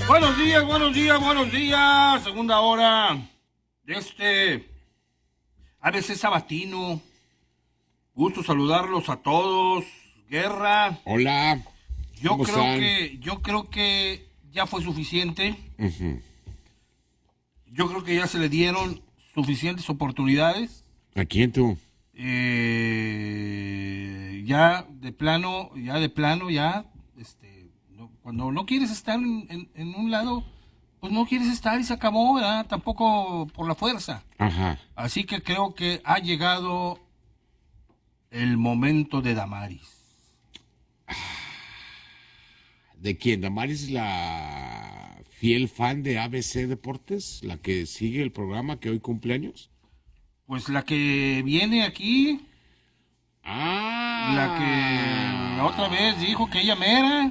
Buenos días, buenos días, buenos días. Segunda hora de este ABC sabatino. Gusto saludarlos a todos. Guerra. Hola. Yo creo que ya fue suficiente. Uh-huh. Yo creo que ya se le dieron suficientes oportunidades. ¿A quién tú? Ya de plano, cuando no quieres estar en un lado, pues no quieres estar y se acabó, ¿verdad? Tampoco por la fuerza. Ajá. Así que creo que ha llegado el momento de Damaris. ¿De quién? ¿Damaris, la fiel fan de ABC Deportes? ¿La que sigue el programa que hoy cumpleaños? Pues la que viene aquí, la que la otra vez dijo que ella mera,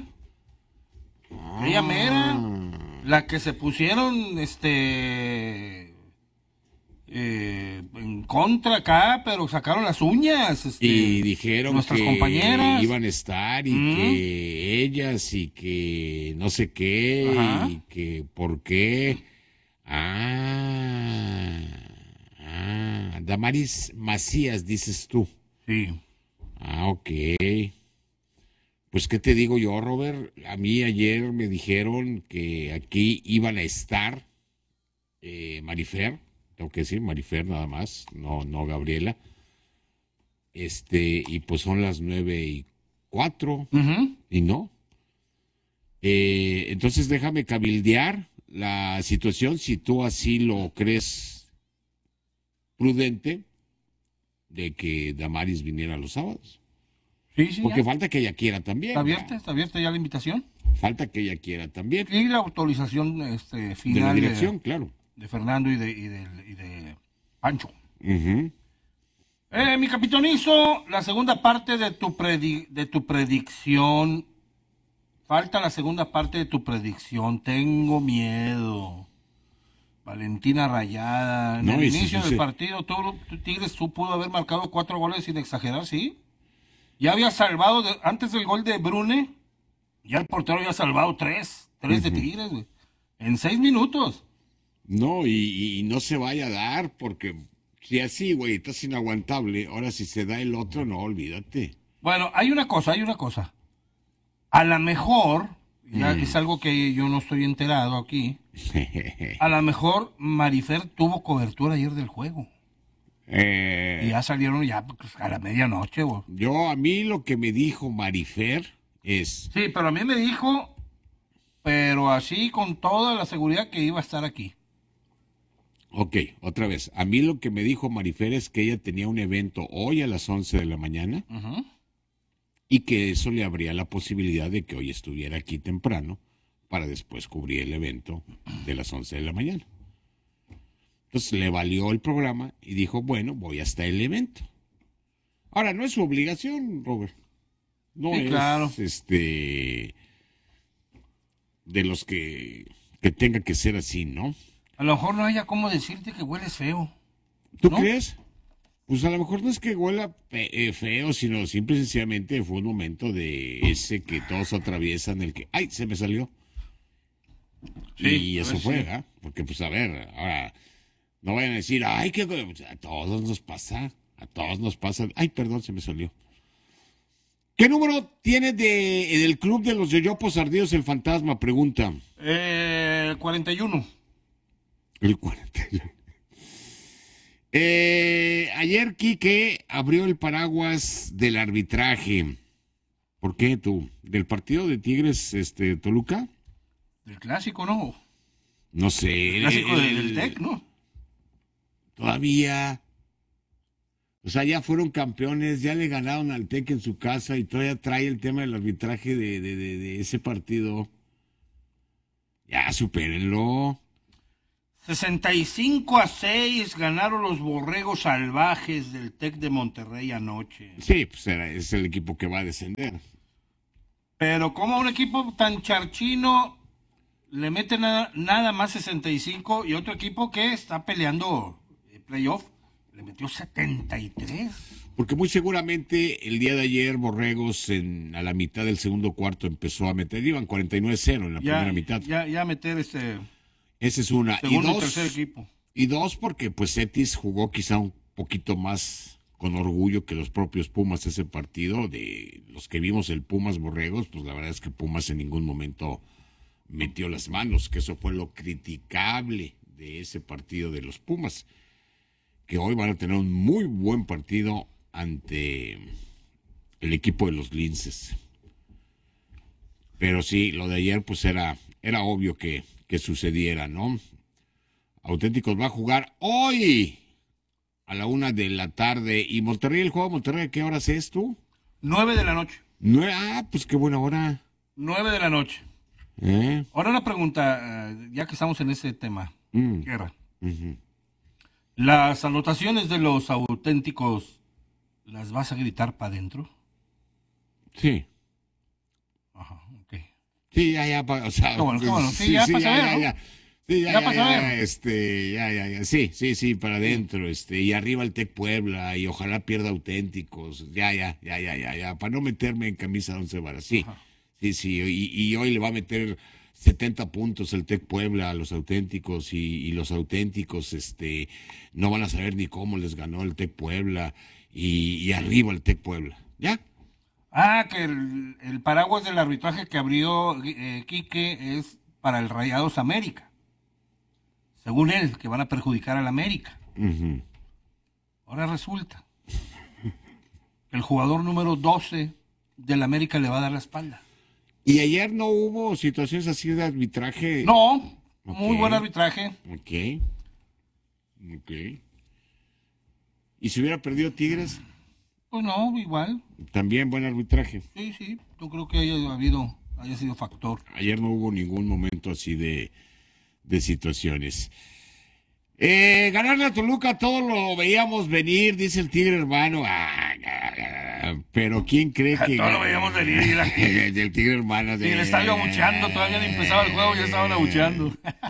la que se pusieron en contra acá, pero sacaron las uñas. Y dijeron nuestras que compañeras iban a estar y que ellas y que no sé qué. Ajá. Y que por qué. Damaris Macías, dices tú. Sí. Ok. Pues, ¿qué te digo yo, Robert? A mí ayer me dijeron que aquí iban a estar Marifer, tengo que decir Marifer nada más, no Gabriela. Y pues son las 9:04 Uh-huh. y no. Entonces déjame cabildear la situación, si tú así lo crees prudente, de que Damaris viniera los sábados. Sí, sí, Porque ya. falta que ella quiera también. Está abierta ya la invitación. Falta que ella quiera también. Y la autorización De final la dirección, claro. de Fernando y de Pancho. Uh-huh. Mi capitanizo, la segunda parte de tu predicción. Falta la segunda parte de tu predicción. Tengo miedo. Valentina Rayada. En No, el y si inicio del sucede- partido, Tigres pudo haber marcado 4 goles sin exagerar, ¿sí? Ya había salvado, antes del gol de Brune, ya el portero había salvado 3 de Tigres, güey. En 6 minutos. No, y no se vaya a dar, porque si así, güey, estás inaguantable. Ahora, si se da el otro, no, olvídate. Bueno, hay una cosa. A lo mejor, ya es algo que yo no estoy enterado aquí, a lo mejor Marifer tuvo cobertura ayer del juego. Y ya salieron ya pues, a la medianoche, güey. A mí lo que me dijo Marifer es, Sí, pero a mí me dijo, pero así con toda la seguridad que iba a estar aquí. ok, otra vez, a mí lo que me dijo Marifer es que ella tenía un evento hoy a las 11 de la mañana Uh-huh. y que eso le abría la posibilidad de que hoy estuviera aquí temprano para después cubrir el evento de las 11 de la mañana. Entonces le valió el programa y dijo, bueno, voy hasta el evento. Ahora, no es su obligación, Robert. No Sí, es, claro. de los que tenga que ser así, ¿no? A lo mejor no haya cómo decirte que hueles feo. ¿Tú ¿No? crees? Pues a lo mejor no es que huela feo, sino simple y sencillamente fue un momento de ese que todos atraviesan, el que, ¡ay, se me salió! Sí, Y eso pues fue, sí. ¿verdad? Porque, pues, a ver, ahora, no vayan a decir, ¡ay, qué! A todos nos pasa, ¡ay, perdón, se me salió! ¿Qué número tiene del club de los yoyopos ardidos el fantasma? Pregunta. 41. El 41. Ayer Quique abrió el paraguas del arbitraje. ¿Por qué tú? ¿Del partido de Tigres Toluca? Del clásico, ¿no? No sé. El clásico del TEC, ¿no? Todavía. O sea, ya fueron campeones, ya le ganaron al TEC en su casa y todavía trae el tema del arbitraje de ese partido. Ya, supérenlo. 65-6 ganaron los borregos salvajes del TEC de Monterrey anoche. Sí, pues es el equipo que va a descender. Pero como a un equipo tan charchino le meten nada más 65 y otro equipo que está peleando playoff le metió 73. Porque muy seguramente el día de ayer Borregos a la mitad del segundo cuarto empezó a meter, iban 49-0 en la primera mitad. Ya meter Esa es una. segundo y tercer equipo. Y dos, porque pues Cetis jugó quizá un poquito más con orgullo que los propios Pumas ese partido. De los que vimos el Pumas Borregos, pues la verdad es que Pumas en ningún momento metió las manos, que eso fue lo criticable de ese partido de los Pumas, que hoy van a tener un muy buen partido ante el equipo de los Linces. Pero sí, lo de ayer pues era obvio que sucediera, ¿no? Auténticos va a jugar hoy a la 1:00 p.m. ¿Y Monterrey, el juego de Monterrey, qué horas es tú? 9 de la noche. Pues qué buena hora. 9 de la noche. Ahora una pregunta, ya que estamos en ese tema. Guerra. ¿Las anotaciones de los auténticos las vas a gritar para adentro? Sí. Ajá, ok. Sí, ya, o sea, qué bueno. Sí, ya para saber, ¿no? Sí, ya para saber. Sí, para adentro, y arriba el Tec Puebla, y ojalá pierda auténticos, ya, para no meterme en camisa de 11 varas, sí, ajá. Sí, y hoy le va a meter 70 puntos el Tec Puebla a los auténticos, y los auténticos, no van a saber ni cómo les ganó el Tec Puebla, y arriba el Tec Puebla, ¿ya? Que el paraguas del arbitraje que abrió Quique es para el Rayados América. Según él, que van a perjudicar al América. Uh-huh. Ahora resulta que el jugador número 12 del América le va a dar la espalda. ¿Y ayer no hubo situaciones así de arbitraje? No, okay. Muy buen arbitraje. Ok. ¿Y si hubiera perdido Tigres? Pues no, igual. También buen arbitraje. Sí, yo creo que haya sido factor. Ayer no hubo ningún momento así de situaciones. Ganarle a Toluca todo lo veíamos venir, dice el Tigre hermano. Pero ¿quién cree que...? Todo lo veíamos venir. El Tigre hermano. Sí, el estadio abucheando, todavía ni empezaba el juego, ya estaban abucheando.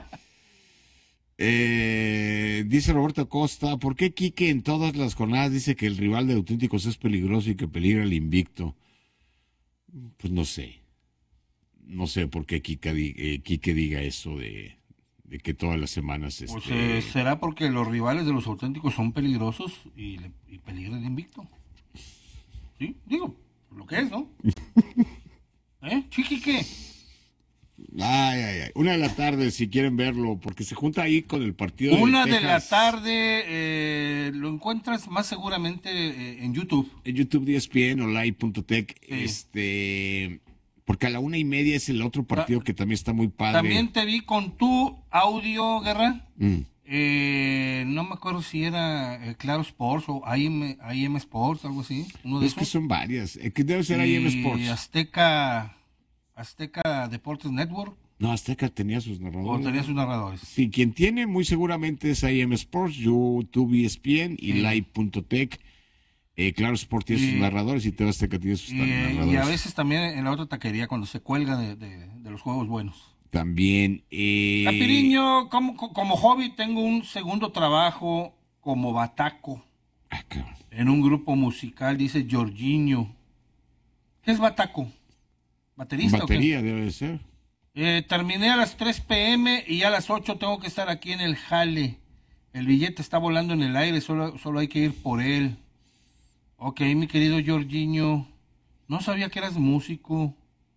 Dice Roberto Costa, ¿por qué Quique en todas las jornadas dice que el rival de Auténticos es peligroso y que peligra el invicto? Pues no sé. No sé por qué Quique diga eso de que todas las semanas... Pues será porque los rivales de los Auténticos son peligrosos y peligra el invicto. Sí, digo, lo que es, ¿no? Chiquique. Ay. 1:00 p.m. si quieren verlo, porque se junta ahí con el partido 1:00 p.m. Lo encuentras más seguramente en YouTube. En YouTube de ESPN o live.tech. Sí. Porque a la 1:30 es el otro partido que también está muy padre. También te vi con tu audio, Guerra. No me acuerdo si era Claro Sports o IM Sports, algo así. Uno de esos. Que son varias. Que debe ser IM Sports. Azteca Deportes Network. No, Azteca tenía sus narradores. Sí, quien tiene muy seguramente es IM Sports, YouTube, ESPN y live.tech. Claro Sport tiene sus narradores y TV Azteca tiene sus narradores. Y a veces también en la otra taquería cuando se cuelga de los juegos buenos. También. Capiriño, como hobby tengo un segundo trabajo como bataco. En un grupo musical, dice Jorginho. ¿Qué es bataco? ¿Baterista? Batería o qué? Debe de ser. Terminé a las 3 p.m. y a las 8 tengo que estar aquí en el jale. El billete está volando en el aire, solo hay que ir por él. Ok, mi querido Jorginho, no sabía que eras músico.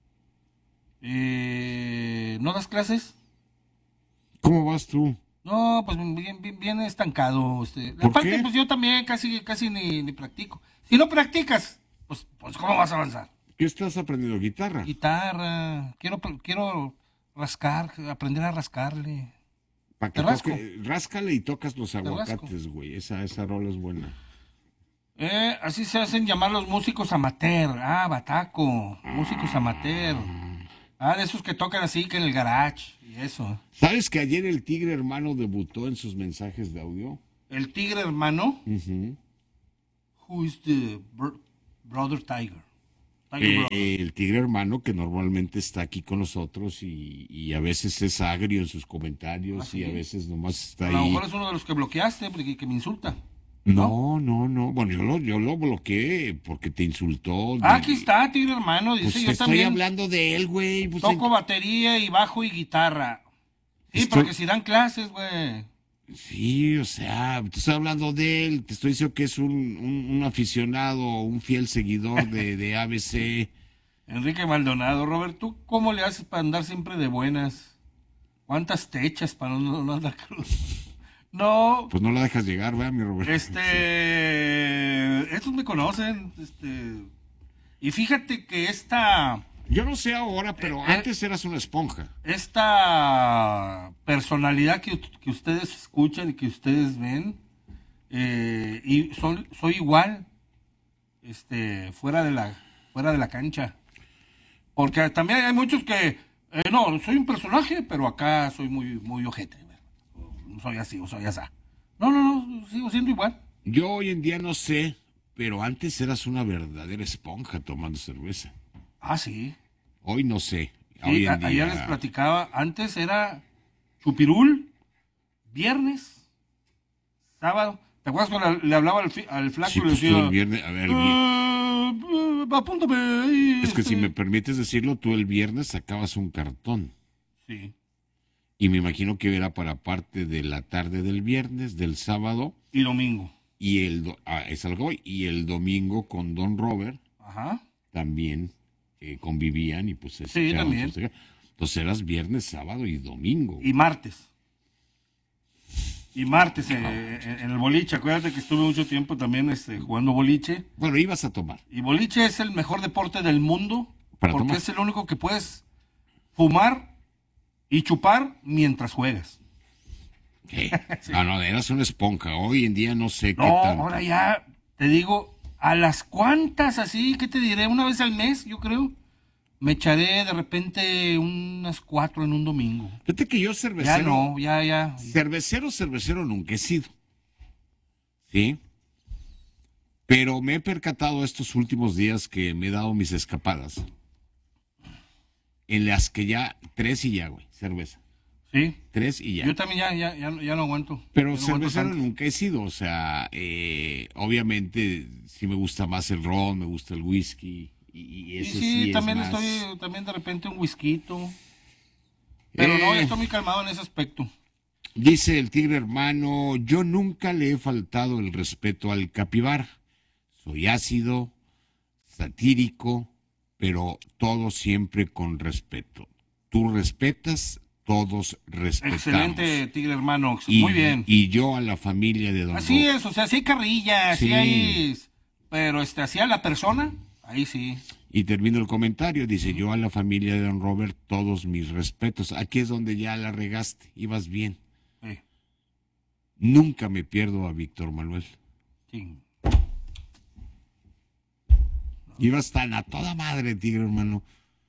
¿No das ¿Cómo vas tú? No, pues bien estancado. Aparte, ¿qué? Pues yo también casi ni practico. Si no practicas, pues ¿cómo vas a avanzar? ¿Qué estás aprendiendo? ¿Guitarra? Guitarra. Quiero aprender a rascarle. ¿Para qué? Ráscale y tocas los aguacates, güey. Esa rola es buena. Así se hacen llamar los músicos amateur. Bataco. Músicos amateur. De esos que tocan así que en el garage y eso. ¿Sabes que ayer el Tigre hermano debutó en sus mensajes de audio? ¿El Tigre hermano? Uh-huh. Who is the brother Tiger? El Tigre hermano que normalmente está aquí con nosotros y a veces es agrio en sus comentarios y a veces nomás está ahí. A lo mejor es uno de los que bloqueaste porque que me insulta. No, no, no. Bueno, yo lo bloqueé porque te insultó. Aquí está, Tigre Hermano, dice, Pues yo te estoy también hablando de él, güey. Pues, toco batería y bajo y guitarra. Sí, estoy... porque si dan clases, güey. Sí, o sea, te estoy hablando de él. Te estoy diciendo que es un aficionado, un fiel seguidor de ABC. Enrique Maldonado, Robert, ¿tú cómo le haces para andar siempre de buenas? ¿Cuántas te echas para no andar cruz? No, Pues no la dejas llegar, ¿verdad, mi Roberto? estos me conocen, y fíjate que Yo no sé ahora, pero antes eras una esponja. esta personalidad que ustedes escuchan y que ustedes ven, y soy igual, fuera de la cancha. Porque también hay muchos que, no, soy un personaje, pero acá soy muy ojete. No soy así, o soy así. No, no, no, sigo siendo igual. Yo hoy en día no sé, pero antes eras una verdadera esponja tomando cerveza. Ah, sí. Hoy no sé. Sí, Hoy en ayer les día. platicaba, antes era chupirul, viernes, sábado. ¿Te acuerdas cuando le hablaba al flaco Sí, y le pues tú decía, el viernes. A ver, apúntame ahí, es que si me permites decirlo, tú el viernes sacabas un cartón. Sí, Y me imagino que era para parte de la tarde del viernes, del sábado. y domingo. Y es algo hoy. Y el domingo con Don Robert Ajá. también convivían y pues se Sí, echaban también. Entonces eras viernes, sábado y domingo. Y martes. Y martes en el boliche. Acuérdate que estuve mucho tiempo también jugando boliche. Bueno, ibas a tomar. Y boliche es el mejor deporte del mundo. Para Porque tomar. es el único que puedes fumar y chupar mientras juegas. ¿Qué? Sí. No, eras una esponja. Hoy en día no sé qué No, tanto. ahora ya, te digo, a las cuantas así, ¿qué te diré? Una vez al mes, yo creo. Me echaré de repente unas 4 en un domingo. Fíjate que yo cervecero. Ya no, ya. Cervecero nunca he sido. ¿Sí? Pero me he percatado estos últimos días que me he dado mis escapadas. En las que ya, 3 y ya, güey, cerveza. Sí. 3 y ya. Yo también ya no aguanto. Pero no cervecero nunca he sido, o sea, obviamente sí me gusta más el ron, me gusta el whisky, y eso sí también es más... también de repente un whisky. Pero no, estoy muy calmado en ese aspecto. Dice el Tigre Hermano, yo nunca le he faltado el respeto al capibara. Soy ácido, satírico, pero todo siempre con respeto. Tú respetas, todos respetamos. Excelente, Tigre Hermano, muy bien. Y yo a la familia de Don Así es, o sea, sí hay carrilla, sí hay... Pero así a la persona, ahí sí. Y termino el comentario, dice, yo a la familia de Don Robert, todos mis respetos. Aquí es donde ya la regaste, ibas bien. Sí. Nunca me pierdo a Víctor Manuel. Sí. Ibas tan a toda madre, Tigre Hermano.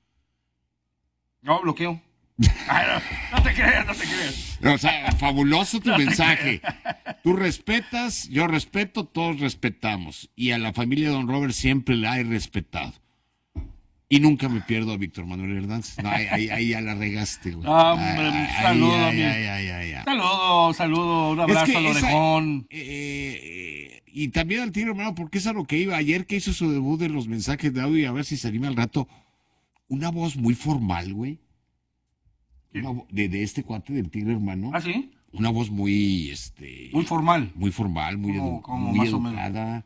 No, bloqueo. Ay, no te creas. O sea, fabuloso tu mensaje. Tú respetas, yo respeto, todos respetamos. Y a la familia de Don Robert siempre la he respetado. Y nunca me pierdo a Víctor Manuel Hernández. No, ahí ya la regaste, güey. Hombre, un saludo a mí. Saludo, un abrazo al orejón. Y también al Tigre Hermano, porque es a lo que iba. Ayer que hizo su debut de los mensajes de audio, y a ver si se anima al rato. Una voz muy formal, güey. De este cuate del Tigre Hermano. ¿Ah, sí? Una voz muy, muy formal. Muy formal, muy más educada.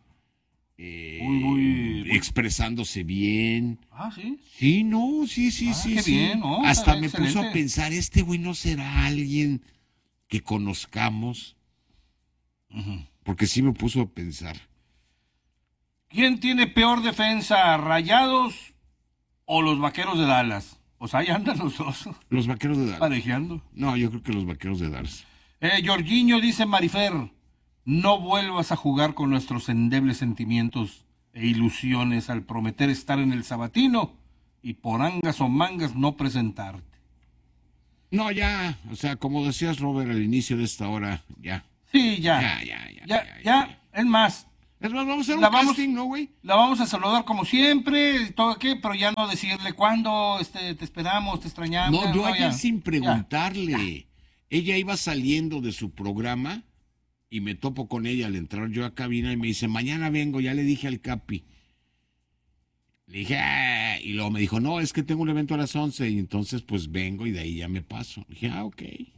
Muy expresándose bien. Ah, sí. Sí, no, sí. Qué bien, ¿no? Hasta me puso a pensar, este güey no será alguien que conozcamos. Porque sí me puso a pensar. ¿Quién tiene peor defensa, Rayados o los Vaqueros de Dallas? Pues ahí andan los dos. Los Vaqueros de Dallas. Parejeando. No, yo creo que los Vaqueros de Dallas. Jorginho dice Marifer, no vuelvas a jugar con nuestros endebles sentimientos e ilusiones al prometer estar en el Sabatino y por angas o mangas no presentarte. No, ya, o sea, como decías, Robert, al inicio de esta hora, ya. Sí, ya. Es más. Es más, vamos a hacer un casting, ¿no, güey? La vamos a saludar como siempre, todo qué, pero ya no decirle cuándo, te esperamos, te extrañamos. No, yo ayer sin preguntarle. Ella iba saliendo de su programa y me topo con ella al entrar yo a cabina y me dice, mañana vengo, ya le dije al Capi. Le dije, ah, y luego me dijo, no, es que tengo un evento a las 11 y entonces pues vengo y de ahí ya me paso. Le dije, ah, ok.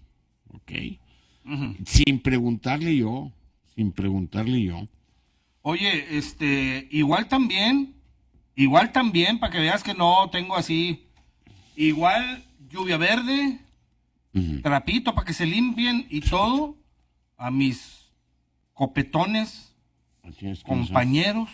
Ujú. Sin preguntarle yo. Oye, igual también, para que veas que no tengo así, igual lluvia verde, Ujú. trapito para que se limpien y todo, a mis copetones, Así es que compañeros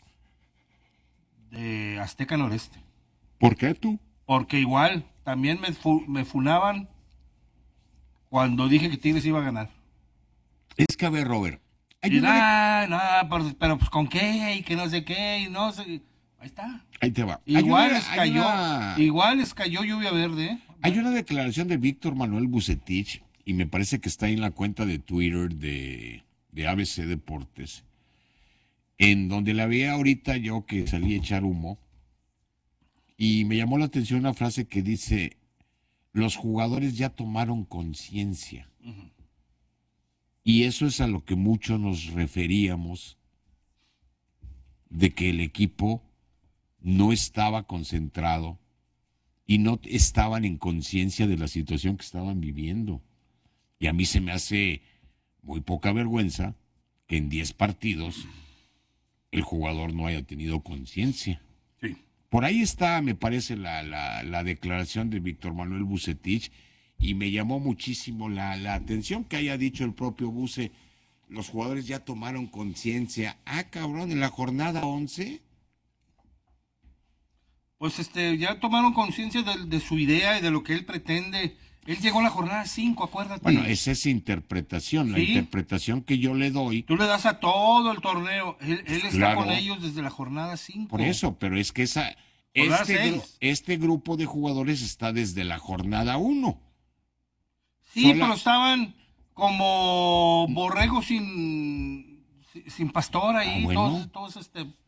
de Azteca Noreste. ¿Por qué tú? Porque igual, también me funaban cuando dije que Tigres iba a ganar. Es que a ver, Robert, hay Y una de... nada, pero pues con qué, y que no sé qué, y no sé. Ahí está. Ahí te va. Igual les cayó lluvia verde, ¿eh? Hay una declaración de Víctor Manuel Bucetich, y me parece que está ahí en la cuenta de Twitter de ABC Deportes, en donde la veía ahorita yo que salí a echar humo, y me llamó la atención una frase que dice, los jugadores ya tomaron conciencia. Y eso es a lo que mucho nos referíamos, de que el equipo no estaba concentrado y no estaban en conciencia de la situación que estaban viviendo. Y a mí se me hace muy poca vergüenza que en 10 partidos el jugador no haya tenido conciencia. Sí. Por ahí está, me parece, la declaración de Víctor Manuel Bucetich, y me llamó muchísimo la atención que haya dicho el propio Buce, los jugadores ya tomaron conciencia. Ah, cabrón, en la jornada 11. Pues ya tomaron conciencia de su idea y de lo que él pretende. Él llegó a la jornada 5, acuérdate. Bueno, esa es interpretación, la ¿Sí? interpretación que yo le doy. Tú le das a todo el torneo. Él está Claro. con ellos desde la jornada 5. Por eso, pero es que Jornada 6. este grupo de jugadores está desde la jornada 1. Sí, pero estaban como borregos sin pastor ahí, bueno. todos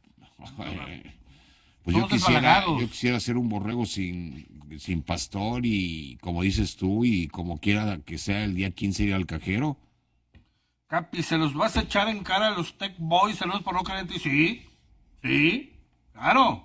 Pues yo todos quisiera, desbalagados. yo quisiera ser un borrego sin pastor y como dices tú y como quiera que sea el día 15 ir al cajero. Capi, ¿se los vas a echar en cara a los Tech Boys? ¿Saludos por no creer en ti? Sí, claro.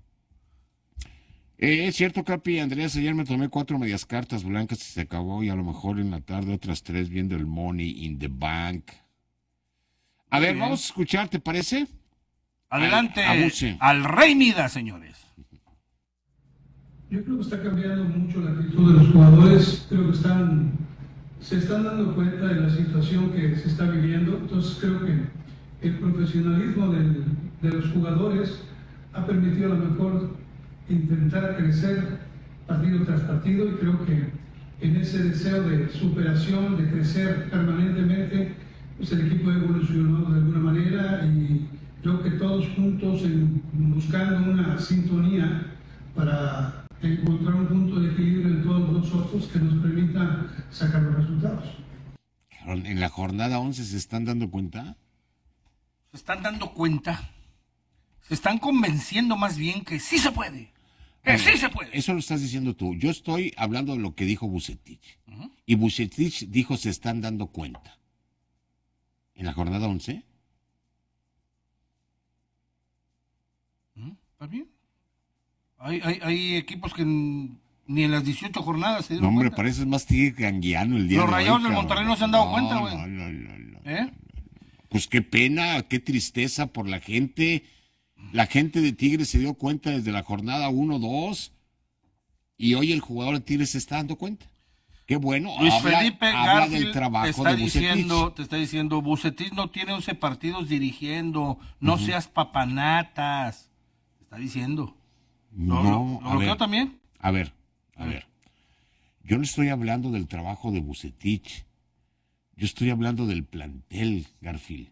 Es cierto, Capi, Andrés, ayer me tomé 4 medias cartas blancas y se acabó, y a lo mejor en la tarde otras 3 viendo el Money in the Bank. A Muy ver, bien. vamos a escuchar, ¿te parece? Adelante, Abuse. al Rey Midas, señores. Yo creo que está cambiando mucho la actitud de los jugadores, creo que se están dando cuenta de la situación que se está viviendo, entonces creo que el profesionalismo de los jugadores ha permitido a lo mejor intentar crecer partido tras partido, y creo que en ese deseo de superación, de crecer permanentemente, pues el equipo ha evolucionado de alguna manera, y creo que todos juntos buscando una sintonía para encontrar un punto de equilibrio en todos nosotros que nos permita sacar los resultados. En la jornada 11 se están dando cuenta. Se están dando cuenta, se están convenciendo más bien que sí se puede. Que sí se puede. Eso lo estás diciendo tú. Yo estoy hablando de lo que dijo Bucetich. Y Bucetich dijo se están dando cuenta. ¿En la jornada 11? ¿Está bien? Hay equipos que ni en las 18 jornadas se No, dieron hombre, cuenta. pareces más tigre que anguiano el día Los de hoy. Rayados del cabrón. Monterrey no se han dado cuenta, güey. No. ¿Eh? Pues qué pena, qué tristeza por la gente. La gente de Tigres se dio cuenta desde la jornada 1, 2, y hoy el jugador de Tigres se está dando cuenta. Qué bueno, Luis habla Felipe del Garfield trabajo de Bucetich. te está diciendo, Bucetich no tiene 11 partidos dirigiendo, no seas papanatas. Te está diciendo. No, ¿Lo bloqueó también? A ver. Yo no estoy hablando del trabajo de Bucetich. Yo estoy hablando del plantel, Garfield.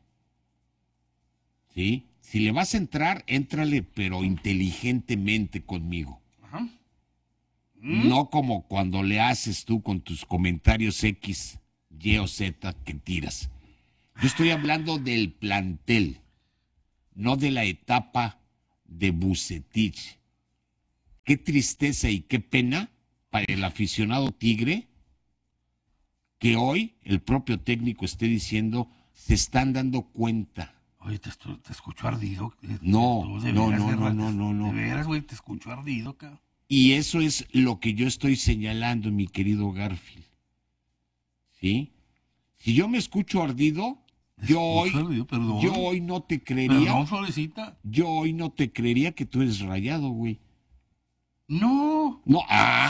¿Sí? Si le vas a entrar, éntrale, pero inteligentemente conmigo. Ajá. No como cuando le haces tú con tus comentarios X, Y o Z que tiras. Yo estoy hablando del plantel, no de la etapa de Bucetich. Qué tristeza y qué pena para el aficionado tigre que hoy el propio técnico esté diciendo se están dando cuenta. Oye, te escucho ardido. No. De veras, güey, te escucho ardido, cabrón. Y eso es lo que yo estoy señalando, mi querido Garfield. ¿Sí? Si yo me escucho ardido, yo hoy no te creería. Perdón, Florecita. Yo hoy no te creería que tú eres rayado, güey. No. No,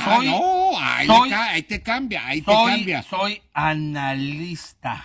ahí te cambia, Soy analista.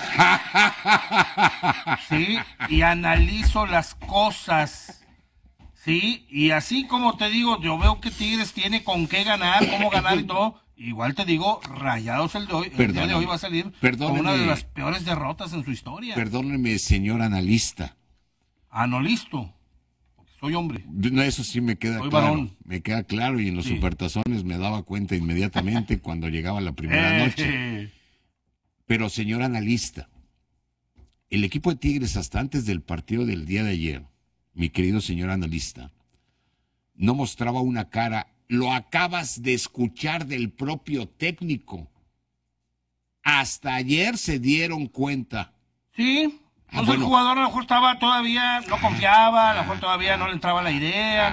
Sí, y analizo las cosas. Sí, y así como te digo, yo veo que Tigres tiene con qué ganar, cómo ganar y todo. Igual te digo, Rayados el día de hoy va a salir con una de las peores derrotas en su historia. Perdóneme, señor analista. Analisto. Soy hombre. No, eso sí me queda Soy claro. varón. Me queda claro y en los supertazones me daba cuenta inmediatamente cuando llegaba la primera noche. Pero, señor analista, el equipo de Tigres hasta antes del partido del día de ayer, mi querido señor analista, no mostraba una cara. Lo acabas de escuchar del propio técnico. Hasta ayer se dieron cuenta. Sí. El jugador a lo mejor estaba todavía, no confiaba, a lo mejor todavía no le entraba la idea,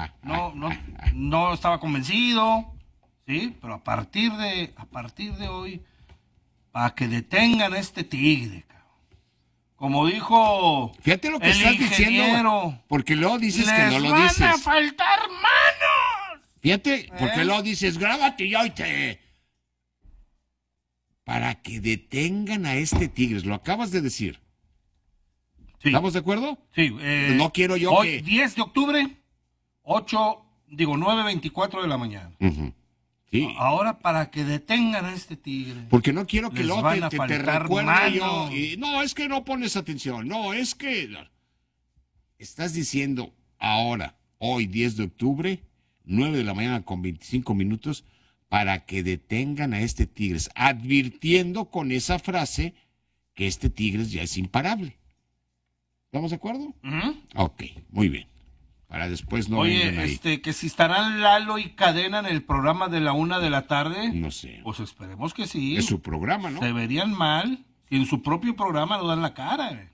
no estaba convencido, sí, pero a partir de hoy, para que detengan a este Tigre, como dijo fíjate lo que el estás ingeniero, diciendo, porque luego dices que no lo dices. ¡Les van a faltar manos! Fíjate, porque luego dices, grábate y oíte. Para que detengan a este Tigres, lo acabas de decir. Sí. ¿Estamos de acuerdo? Sí. No quiero yo hoy, 10 de octubre, 9:24 de la mañana. Sí. Ahora para que detengan a este Tigre. Porque no quiero que luego te recuerde yo. No, es que no pones atención. No, es que... Estás diciendo ahora, hoy 10 de octubre, 9 de la mañana con 25 minutos, para que detengan a este Tigres, advirtiendo con esa frase que este Tigres ya es imparable. ¿Estamos de acuerdo? Ok, muy bien. Para después no vengan ahí. Que si estarán Lalo y Cadena en el programa de la 1 de la tarde. No sé. Pues esperemos que sí. Es su programa, ¿no? Se verían mal si en su propio programa no dan la cara.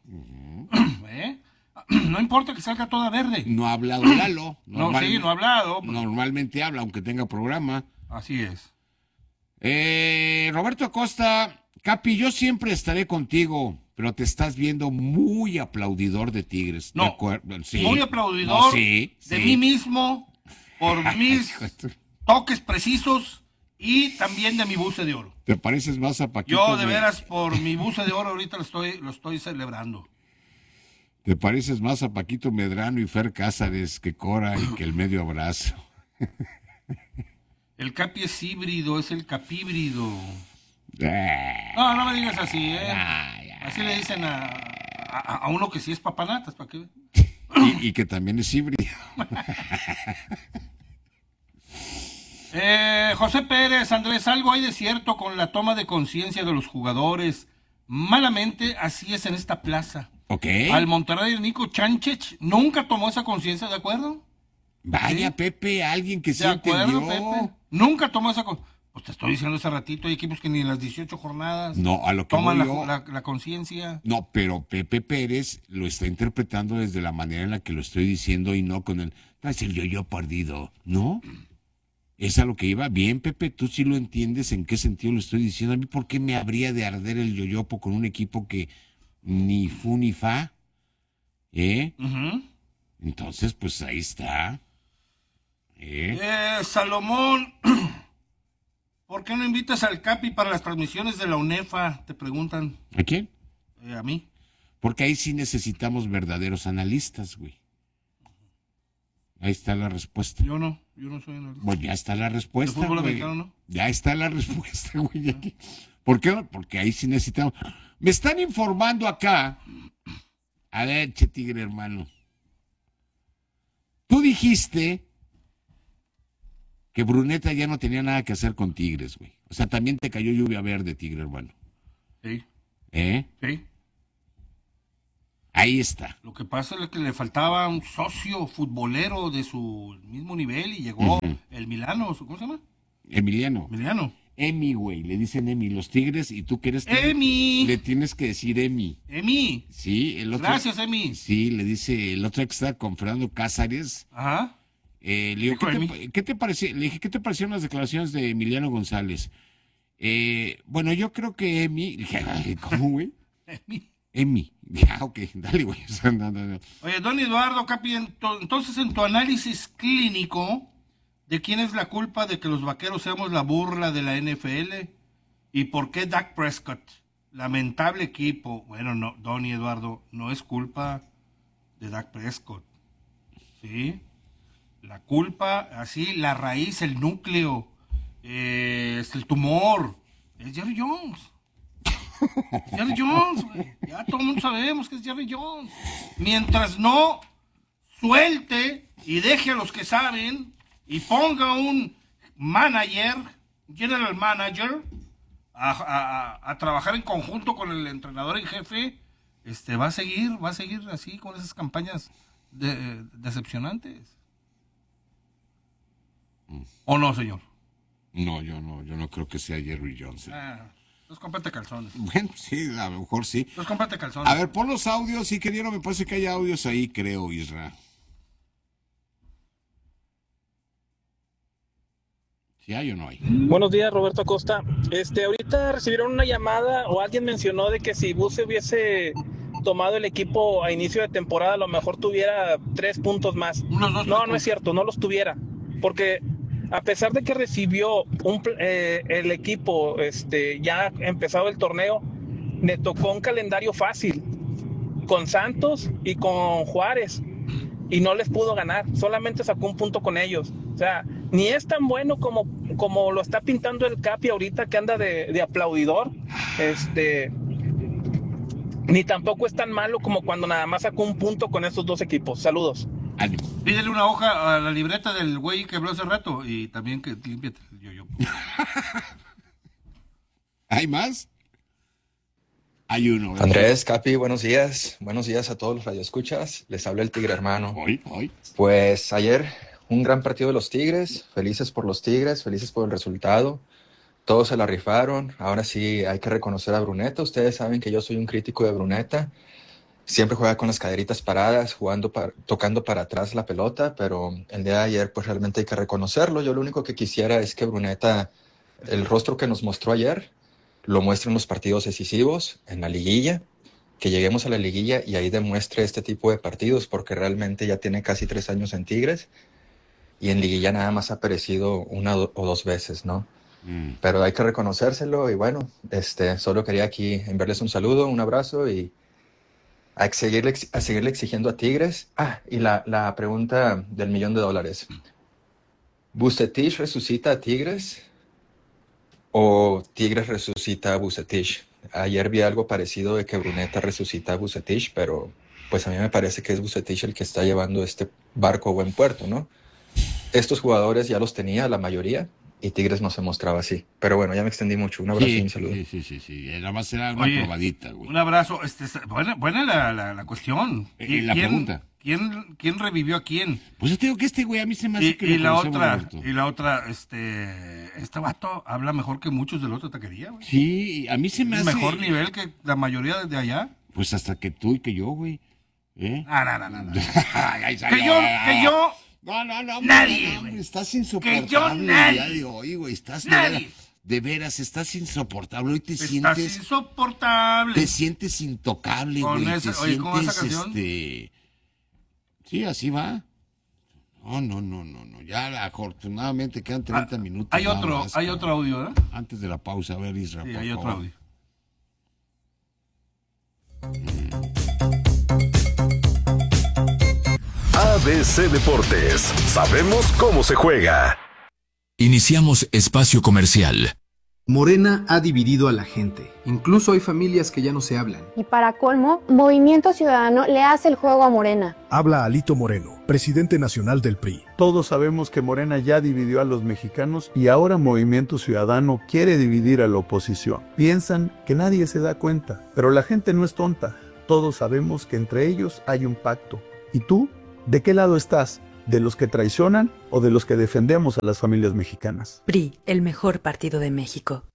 No importa que salga toda verde. No ha hablado Lalo. No ha hablado. Normalmente habla, aunque tenga programa. Así es. Roberto Acosta, Capi, yo siempre estaré contigo, pero te estás viendo muy aplaudidor de Tigres. No, sí. Muy aplaudidor de mí mismo por mis toques precisos y también de mi buce de oro. ¿Te pareces más a Paquito? Yo de veras por mi buce de oro ahorita lo estoy celebrando. ¿Te pareces más a Paquito Medrano y Fer Cázares que Cora y que el medio abrazo? El Capi es híbrido, es el capíbrido. No me digas así, Así le dicen a uno que sí es papanatas, ¿para qué? y que también es híbrido. José Pérez, Andrés, algo hay de cierto con la toma de conciencia de los jugadores. Malamente, así es en esta plaza. Okay. Al Monterrey de Nico Chánchez nunca tomó esa conciencia, ¿de acuerdo? Vaya, ¿sí? Pepe, alguien que sí entendió. Pepe. Nunca tomó esa conciencia. Pues te estoy diciendo hace ratito, hay equipos que ni en las 18 jornadas toman la conciencia. No, pero Pepe Pérez lo está interpretando desde la manera en la que lo estoy diciendo y no con el... No es el yo perdido, ¿no? Es a lo que iba. Bien, Pepe, tú sí lo entiendes en qué sentido lo estoy diciendo. A mí, ¿por qué me habría de arder el yoyopo con un equipo que ni fu ni fa? Entonces, pues ahí está. Salomón, ¿por qué no invitas al Capi para las transmisiones de la UNEFA? Te preguntan. ¿A quién? A mí. Porque ahí sí necesitamos verdaderos analistas, güey. Ahí está la respuesta. Yo no soy analista. Pues ya está la respuesta, ¿De fútbol güey. americano, no? Ya está la respuesta, güey. Aquí. ¿Por qué? Porque ahí sí necesitamos. Me están informando acá. A ver, che tigre, hermano. Tú dijiste que Bruneta ya no tenía nada que hacer con Tigres, güey. O sea, también te cayó lluvia verde, tigre, hermano. Sí. Sí. Ahí está. Lo que pasa es que le faltaba un socio futbolero de su mismo nivel y llegó el Milano, ¿cómo se llama? Emiliano. Emi, güey, le dicen Emi los Tigres y tú quieres... ¡Emi! Le tienes que decir Emi. ¡Emi! Sí, el otro... Gracias, Emi. Sí, le dice el otro que está con Fernando Cázares. Ajá. Le digo, ¿qué te pareció? Le dije, ¿qué te parecieron las declaraciones de Emiliano González? Bueno, yo creo que Emi... Dije, ¿cómo, güey? Emi. Ya, ok, dale, güey. No. Oye, don Eduardo Capi, entonces en tu análisis clínico... ¿De quién es la culpa de que los Vaqueros seamos la burla de la NFL? ¿Y por qué Dak Prescott? Lamentable equipo. Bueno, no, Donny Eduardo, no es culpa de Dak Prescott. ¿Sí? La culpa, así, la raíz, el núcleo, es el tumor. Es Jerry Jones. Jerry Jones, güey. Ya todo el mundo sabemos que es Jerry Jones. Mientras no suelte y deje a los que saben... y ponga un manager, general manager, a trabajar en conjunto con el entrenador en jefe, va a seguir así con esas campañas decepcionantes. ¿O no, señor? No, yo no creo que sea Jerry Jones. Los cómprate calzones. Bueno, sí, a lo mejor sí. Los cómprate calzones. A ver, pon los audios, sí, querido, me parece que hay audios ahí, creo, Isra. ¿Sí hay o no hay? Buenos días, Roberto Acosta. Ahorita recibieron una llamada o alguien mencionó de que si Buse hubiese tomado el equipo a inicio de temporada, a lo mejor tuviera 3 puntos más. No es cierto, no los tuviera. Porque a pesar de que recibió el equipo ya empezado el torneo, le tocó un calendario fácil con Santos y con Juárez y no les pudo ganar, solamente sacó un punto con ellos. O sea, ni es tan bueno como lo está pintando el Capi ahorita, que anda de aplaudidor, ni tampoco es tan malo como cuando nada más sacó un punto con esos 2 equipos. Saludos. Pídele una hoja a la libreta del güey que habló hace rato y también que límpiate el yo-yo. ¿Hay más? Hay uno. Andrés, Capi, buenos días. Buenos días a todos los radioescuchas. Les habla el Tigre Hermano. Hoy. Pues ayer un gran partido de los Tigres. Felices por los Tigres, felices por el resultado. Todos se la rifaron. Ahora sí hay que reconocer a Bruneta. Ustedes saben que yo soy un crítico de Bruneta. Siempre juega con las caderitas paradas, tocando para atrás la pelota, pero el día de ayer pues realmente hay que reconocerlo. Yo lo único que quisiera es que Bruneta, el rostro que nos mostró ayer, lo muestre en los partidos decisivos, en la liguilla, que lleguemos a la liguilla y ahí demuestre este tipo de partidos, porque realmente ya tiene casi 3 años en Tigres y en liguilla nada más ha aparecido 1 o 2 veces, ¿no? Pero hay que reconocérselo y bueno, solo quería aquí enviarles un saludo, un abrazo y a seguirle exigiendo a Tigres. Y la pregunta del $1,000,000. ¿Vucetich resucita a Tigres o Tigres resucita a Vucetich? Ayer vi algo parecido de que Bruneta resucita a Vucetich, pero pues a mí me parece que es Vucetich el que está llevando este barco a buen puerto, ¿no? Estos jugadores ya los tenía la mayoría y Tigres no se mostraba así. Pero bueno, ya me extendí mucho. Un abrazo y un saludo. Sí. Nada más era una probadita, güey. Un abrazo. Buena la cuestión. La pregunta. ¿Quién revivió a quién? Pues yo te digo que este güey a mí se me hace que y la otra, este vato habla mejor que muchos de la otra taquería, güey. Sí, a mí se me hace... Mejor nivel que la mayoría de allá. Pues hasta que tú y que yo, güey. No. Que yo... No. Nadie, güey. Estás insoportable. Que yo nadie. El día de hoy, güey. De veras, estás insoportable. Hoy Estás insoportable. Te sientes intocable, güey. ¿Con esa canción? Sí, así va. No. Ya afortunadamente quedan 30 minutos. Hay otro audio, ¿eh? Antes de la pausa, a ver, Isra, sí, por hay favor. otro audio. ABC Deportes. Sabemos cómo se juega. Iniciamos espacio comercial. Morena ha dividido a la gente. Incluso hay familias que ya no se hablan. Y para colmo, Movimiento Ciudadano le hace el juego a Morena. Habla Alito Moreno, presidente nacional del PRI. Todos sabemos que Morena ya dividió a los mexicanos y ahora Movimiento Ciudadano quiere dividir a la oposición. Piensan que nadie se da cuenta, pero la gente no es tonta. Todos sabemos que entre ellos hay un pacto. ¿Y tú? ¿De qué lado estás? ¿De los que traicionan o de los que defendemos a las familias mexicanas? PRI, el mejor partido de México.